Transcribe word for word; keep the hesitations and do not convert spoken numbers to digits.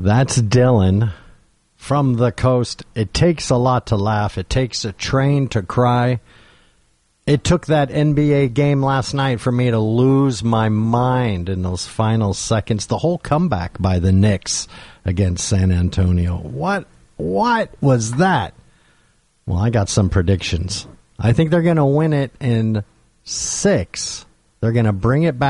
That's Dylan from the coast. It takes a lot to laugh. It takes a train to cry. It took that N B A game last night for me to lose my mind in those final seconds. The whole comeback by the Knicks against San Antonio. What, what was that? Well, I got some predictions. I think they're going to win it in six. They're going to bring it back.